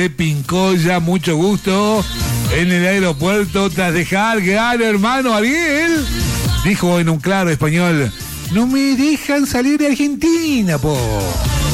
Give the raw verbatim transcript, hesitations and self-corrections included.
de Pincoya, mucho gusto en el aeropuerto tras dejar gran hermano Ariel. Dijo en un claro español: no me dejan salir de Argentina, po.